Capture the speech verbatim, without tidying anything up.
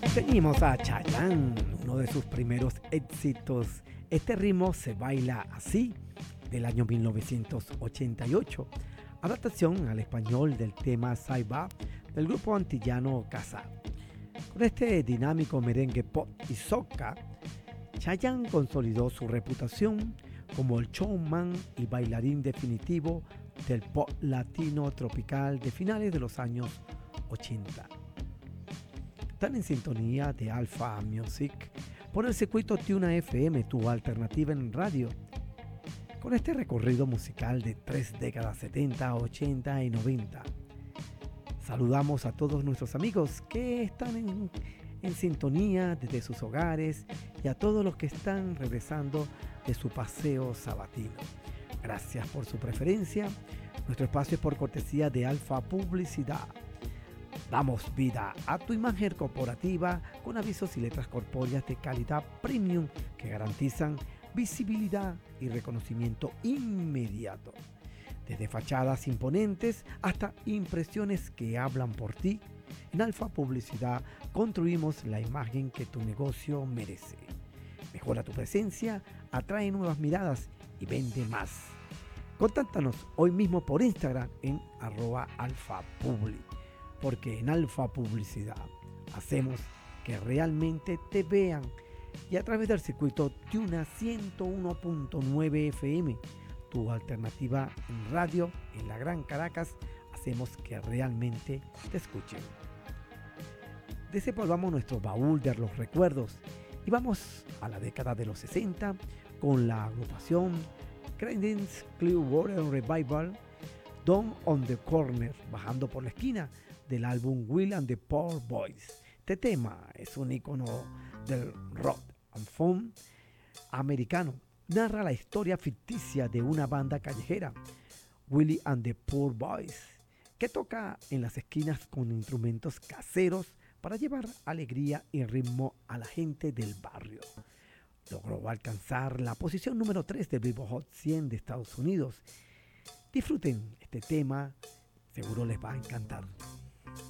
Seguimos a Chayanne, uno de sus primeros éxitos. Este ritmo se baila así, del año mil novecientos ochenta y ocho. Adaptación al español del tema Saiba del grupo antillano Casa. Con este dinámico merengue pop y soca, Chayanne consolidó su reputación como el showman y bailarín definitivo del pop latino tropical de finales de los años ochenta. Están en sintonía de Alpha Music por el circuito Tuna F M, tu alternativa en radio. Con este recorrido musical de tres décadas, setenta, ochenta y noventa. Saludamos a todos nuestros amigos que están en, en sintonía desde sus hogares y a todos los que están regresando de su paseo sabatino. Gracias por su preferencia. Nuestro espacio es por cortesía de Alfa Publicidad. Damos vida a tu imagen corporativa con avisos y letras corpóreas de calidad premium que garantizan visibilidad y reconocimiento inmediato. Desde fachadas imponentes hasta impresiones que hablan por ti, en Alfa Publicidad construimos la imagen que tu negocio merece. Mejora tu presencia, atrae nuevas miradas y vende más. Contáctanos hoy mismo por Instagram en arroba alfapubli. Porque en Alfa Publicidad hacemos que realmente te vean y a través del circuito Tuna ciento uno punto nueve F M, tu alternativa en radio en la Gran Caracas, hacemos que realmente te escuchen. Desempolvamos nuestro baúl de los recuerdos y vamos a la década de los sesenta con la agrupación Creedence Clearwater Revival, Down on the Corner, bajando por la esquina, del álbum Will and the Poor Boys. Este tema es un icono del rock and funk americano. Narra la historia ficticia de una banda callejera, Willie and the Poor Boys, que toca en las esquinas con instrumentos caseros para llevar alegría y ritmo a la gente del barrio. Logró alcanzar la posición número tres del Billboard Hot cien de Estados Unidos. Disfruten este tema, seguro les va a encantar.